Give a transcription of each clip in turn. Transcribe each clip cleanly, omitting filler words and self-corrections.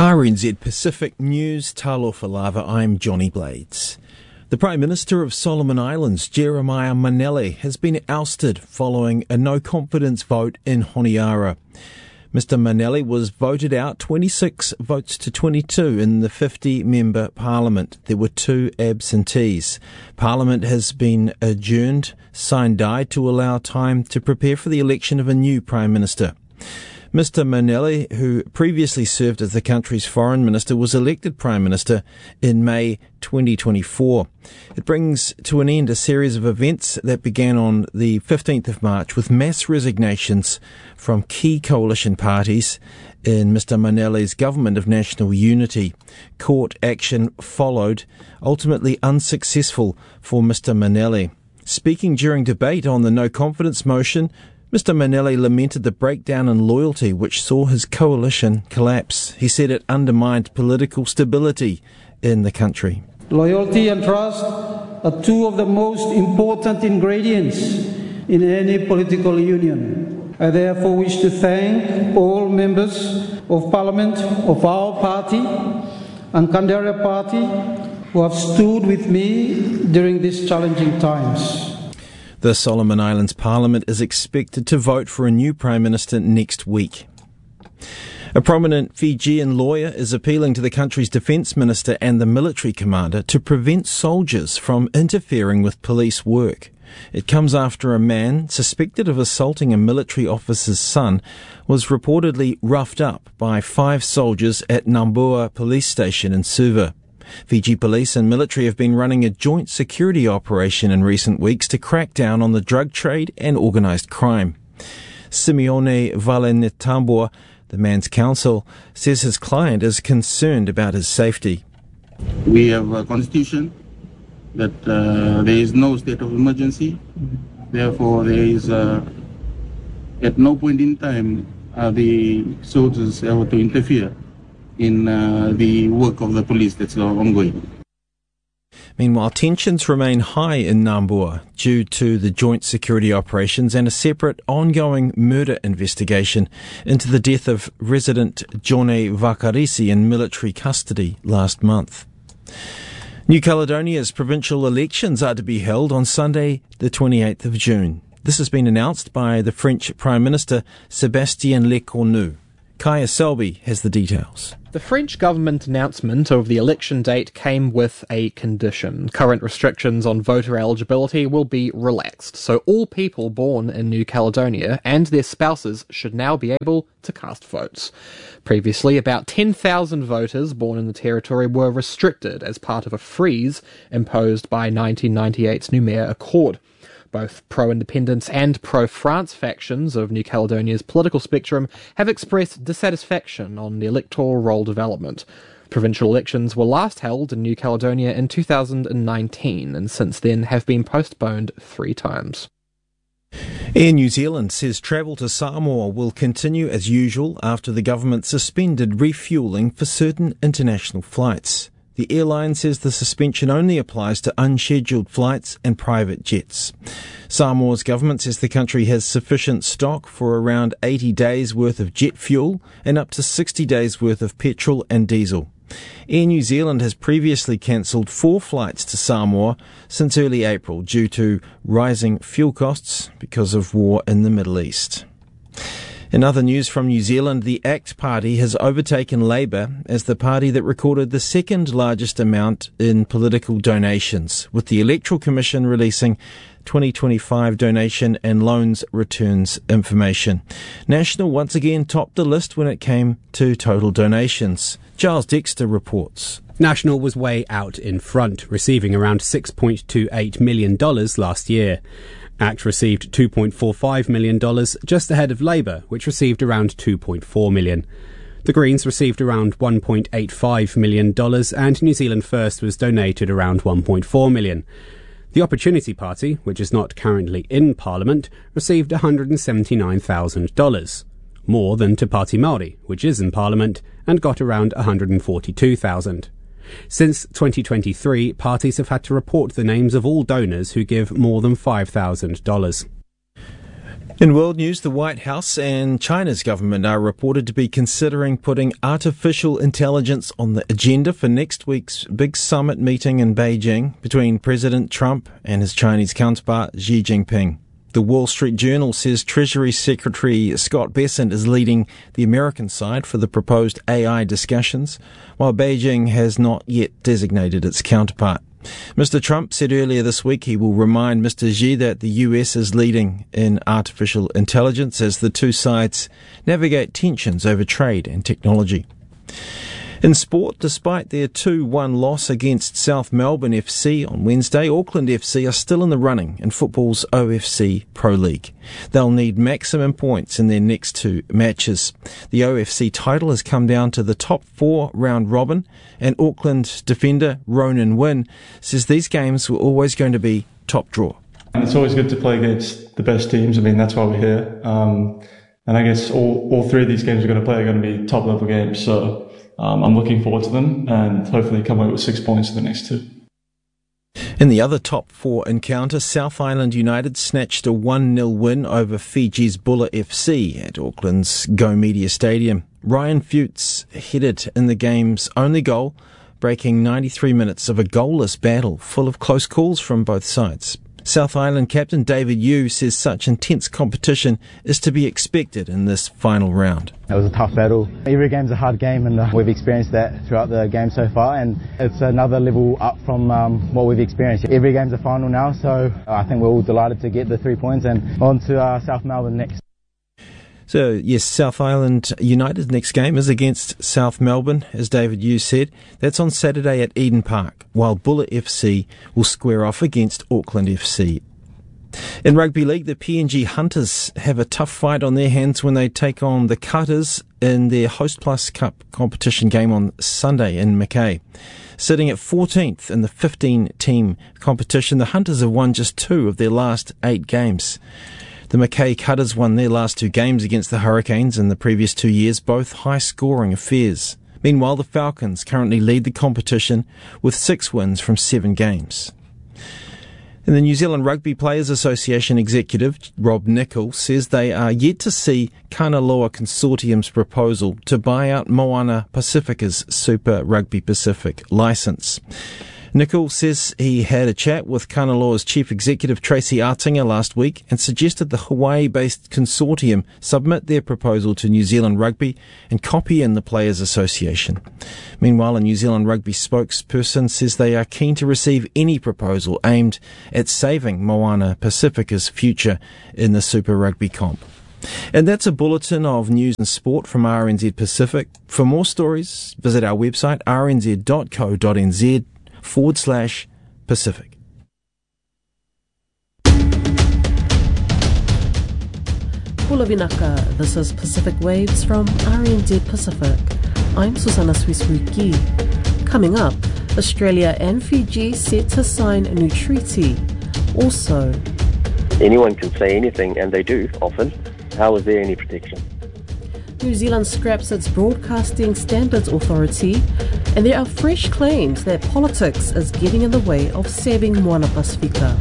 RNZ Pacific News, Talofa Lava, I'm Johnny Blades. The Prime Minister of Solomon Islands, Jeremiah Manele, has been ousted following a no-confidence vote in Honiara. Mr Manele was voted out 26 votes to 22 in the 50-member Parliament. There were 2 absentees. Parliament has been adjourned, sine die, to allow time to prepare for the election of a new Prime Minister. Mr Manele, who previously served as the country's foreign minister, was elected Prime Minister in May 2024. It brings to an end a series of events that began on the 15th of March with mass resignations from key coalition parties in Mr Manele's government of national unity. Court action followed, ultimately unsuccessful for Mr Manele. Speaking during debate on the no-confidence motion, Mr Manele lamented the breakdown in loyalty which saw his coalition collapse. He said it undermined political stability in the country. Loyalty and trust are 2 of the most important ingredients in any political union. I therefore wish to thank all members of Parliament of our party and Canberra Party who have stood with me during these challenging times. The Solomon Islands Parliament is expected to vote for a new Prime Minister next week. A prominent Fijian lawyer is appealing to the country's Defence Minister and the military commander to prevent soldiers from interfering with police work. It comes after a man suspected of assaulting a military officer's son was reportedly roughed up by 5 soldiers at Nambua Police Station in Suva. Fiji police and military have been running a joint security operation in recent weeks to crack down on the drug trade and organised crime. Simeone Valenetambua, the man's counsel, says his client is concerned about his safety. We have a constitution that there is no state of emergency. Therefore, there is at no point in time are the soldiers able to interfere in the work of the police that's ongoing. Meanwhile, tensions remain high in Nambua due to the joint security operations and a separate ongoing murder investigation into the death of resident Jone Vakarisi in military custody last month. New Caledonia's provincial elections are to be held on Sunday, the 28th of June. This has been announced by the French Prime Minister Sébastien Lecornu. Kaya Selby has the details. The French government announcement of the election date came with a condition. Current restrictions on voter eligibility will be relaxed, so all people born in New Caledonia and their spouses should now be able to cast votes. Previously, about 10,000 voters born in the territory were restricted as part of a freeze imposed by 1998's Nouméa Accord. Both pro-independence and pro-France factions of New Caledonia's political spectrum have expressed dissatisfaction on the electoral roll development. Provincial elections were last held in New Caledonia in 2019 and since then have been postponed 3 times. Air New Zealand says travel to Samoa will continue as usual after the government suspended refuelling for certain international flights. The airline says the suspension only applies to unscheduled flights and private jets. Samoa's government says the country has sufficient stock for around 80 days' worth of jet fuel and up to 60 days' worth of petrol and diesel. Air New Zealand has previously cancelled 4 flights to Samoa since early April due to rising fuel costs because of war in the Middle East. In other news from New Zealand, the ACT Party has overtaken Labour as the party that recorded the second largest amount in political donations, with the Electoral Commission releasing 2025 donation and loans returns information. National once again topped the list when it came to total donations. Giles Dexter reports. National was way out in front, receiving around $6.28 million last year. ACT received $2.45 million, just ahead of Labour, which received around $2.4 million. The Greens received around $1.85 million, and New Zealand First was donated around $1.4 million. The Opportunity Party, which is not currently in Parliament, received $179,000, more than Te Pāti Māori, which is in Parliament, and got around $142,000. Since 2023, parties have had to report the names of all donors who give more than $5,000. In world news, the White House and China's government are reported to be considering putting artificial intelligence on the agenda for next week's big summit meeting in Beijing between President Trump and his Chinese counterpart Xi Jinping. The Wall Street Journal says Treasury Secretary Scott Bessent is leading the American side for the proposed AI discussions, while Beijing has not yet designated its counterpart. Mr. Trump said earlier this week he will remind Mr. Xi that the US is leading in artificial intelligence as the two sides navigate tensions over trade and technology. In sport, despite their 2-1 loss against South Melbourne FC on Wednesday, Auckland FC are still in the running in football's OFC Pro League. They'll need maximum points in their next two matches. The OFC title has come down to the top 4 round robin, and Auckland defender Ronan Wynn says these games were always going to be top draw. And it's always good to play against the best teams. I mean, that's why we're here. And I guess all three of these games we're going to play are going to be top level games. So I'm looking forward to them and hopefully come away with 6 points in the next two. In the other top 4 encounter, South Island United snatched a 1-0 win over Fiji's Bulla FC at Auckland's Go Media Stadium. Ryan Fuchs headed in the game's only goal, breaking 93 minutes of a goalless battle full of close calls from both sides. South Island captain David Yu says such intense competition is to be expected in this final round. It was a tough battle. Every game's a hard game, and we've experienced that throughout the game so far, and it's another level up from what we've experienced. Every game's a final now, so I think we're all delighted to get the 3 points and on to South Melbourne next. So, yes, South Island United's next game is against South Melbourne, as David Yu said. That's on Saturday at Eden Park, while Bulla FC will square off against Auckland FC. In rugby league, the PNG Hunters have a tough fight on their hands when they take on the Cutters in their Host Plus Cup competition game on Sunday in Mackay. Sitting at 14th in the 15-team competition, the Hunters have won just 2 of their last 8 games. The Mackay Cutters won their last 2 games against the Hurricanes in the previous 2 years, both high-scoring affairs. Meanwhile, the Falcons currently lead the competition with 6 wins from 7 games. And the New Zealand Rugby Players Association executive, Rob Nichol, says they are yet to see Kanaloa Consortium's proposal to buy out Moana Pacifica's Super Rugby Pacific licence. Nichol says he had a chat with Kanaloa's chief executive Tracy Artinga last week and suggested the Hawaii-based consortium submit their proposal to New Zealand Rugby and copy in the Players Association. Meanwhile, a New Zealand Rugby spokesperson says they are keen to receive any proposal aimed at saving Moana Pacifica's future in the Super Rugby comp. And that's a bulletin of news and sport from RNZ Pacific. For more stories, visit our website rnz.co.nz/Pacific. Kula Vinaka, this is Pacific Waves from RNZ Pacific. I'm Susanna Swiswiki. Coming up, Australia and Fiji set to sign a new treaty. Also, anyone can say anything, and they do often. How is there any protection? New Zealand scraps its Broadcasting Standards Authority, and there are fresh claims that politics is getting in the way of saving Moana Pacifica.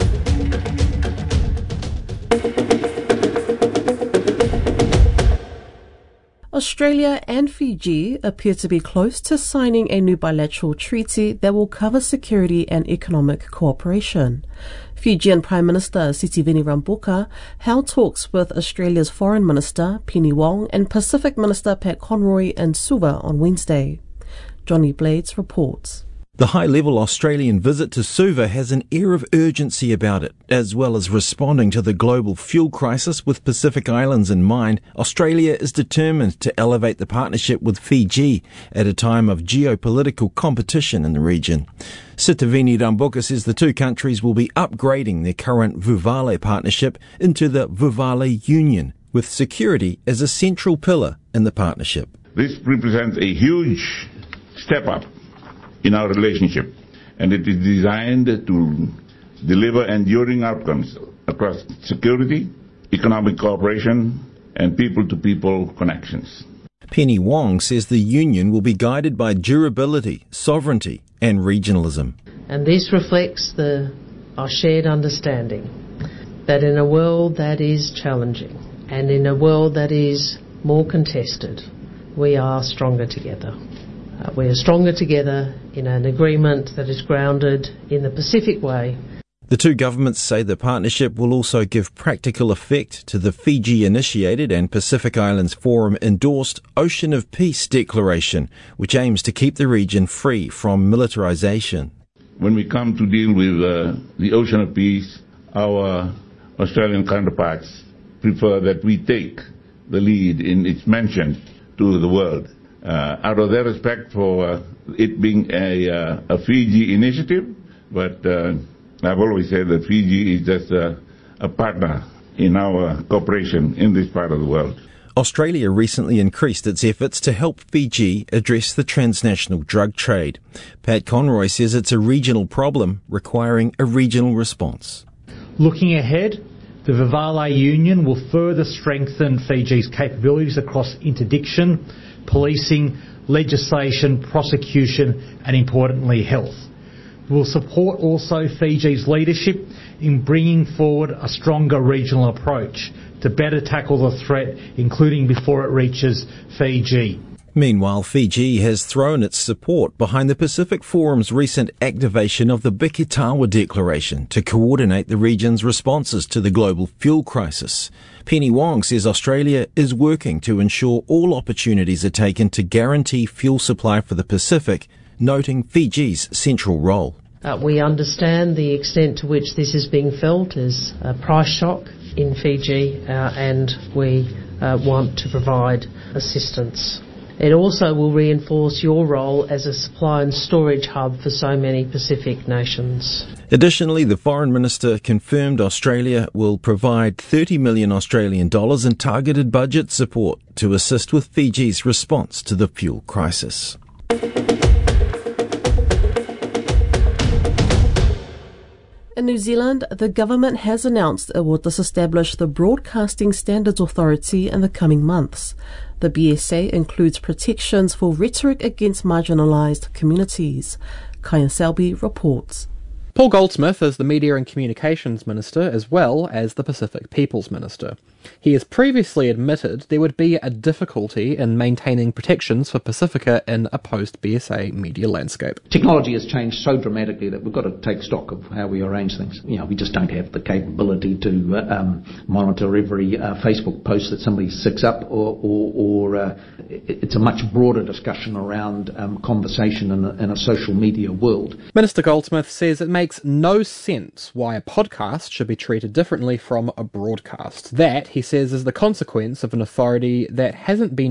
Australia and Fiji appear to be close to signing a new bilateral treaty that will cover security and economic cooperation. Fijian Prime Minister Sitiveni Rabuka held talks with Australia's Foreign Minister Penny Wong and Pacific Minister Pat Conroy in Suva on Wednesday. Johnny Blades reports. The high-level Australian visit to Suva has an air of urgency about it. As well as responding to the global fuel crisis with Pacific Islands in mind, Australia is determined to elevate the partnership with Fiji at a time of geopolitical competition in the region. Sitiveni Rabuka says the two countries will be upgrading their current Vuvale partnership into the Vuvale Union, with security as a central pillar in the partnership. This represents a huge step up in our relationship, and it is designed to deliver enduring outcomes across security, economic cooperation, and people-to-people connections. Penny Wong says the union will be guided by durability, sovereignty, and regionalism. And this reflects our shared understanding that in a world that is challenging, And in a world that is more contested, we are stronger together. We are stronger together in an agreement that is grounded in the Pacific way. The two governments say the partnership will also give practical effect to the Fiji-initiated and Pacific Islands Forum-endorsed Ocean of Peace Declaration, which aims to keep the region free from militarization. When we come to deal with the Ocean of Peace, our Australian counterparts prefer that we take the lead in its mention to the world. Out of their respect for it being a Fiji initiative, but I've always said that Fiji is just a partner in our cooperation in this part of the world. Australia recently increased its efforts to help Fiji address the transnational drug trade. Pat Conroy says it's a regional problem requiring a regional response. Looking ahead, the Vivale Union will further strengthen Fiji's capabilities across interdiction, policing, legislation, prosecution and, importantly, health. We will support also Fiji's leadership in bringing forward a stronger regional approach to better tackle the threat, including before it reaches Fiji. Meanwhile, Fiji has thrown its support behind the Pacific Forum's recent activation of the Bikitawa Declaration to coordinate the region's responses to the global fuel crisis. Penny Wong says Australia is working to ensure all opportunities are taken to guarantee fuel supply for the Pacific, noting Fiji's central role. We understand the extent to which this is being felt as a price shock in Fiji, and we want to provide assistance. It also will reinforce your role as a supply and storage hub for so many Pacific nations. Additionally, the Foreign Minister confirmed Australia will provide $30 million Australian dollars in targeted budget support to assist with Fiji's response to the fuel crisis. In New Zealand, the government has announced it will disestablish the Broadcasting Standards Authority in the coming months. The BSA includes protections for rhetoric against marginalised communities. Kyan Selby reports. Paul Goldsmith is the Media and Communications Minister as well as the Pacific Peoples Minister. He has previously admitted there would be a difficulty in maintaining protections for Pacifica in a post-BSA media landscape. Technology has changed so dramatically that we've got to take stock of how we arrange things. We just don't have the capability to monitor every Facebook post that somebody sticks up, or it's a much broader discussion around conversation in a social media world. Minister Goldsmith says it makes no sense why a podcast should be treated differently from a broadcast. That, he says, is the consequence of an authority that hasn't been